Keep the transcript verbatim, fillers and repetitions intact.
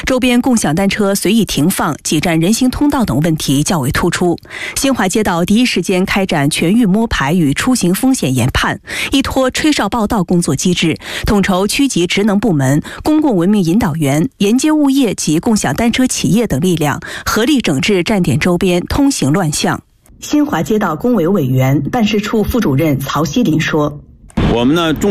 周边共享单车随意停放、挤占人行通道等问题较为突出。新华街道第一时间开展全域摸排与出行风险研判，依托吹哨报道工作机制，统筹区级职能部门、公共文明引导员、沿街物业及共享单车企业等力量，合力整治站点周边通行乱象。新华街道工委委员办事处副主任曹锡林说：“ 我们呢重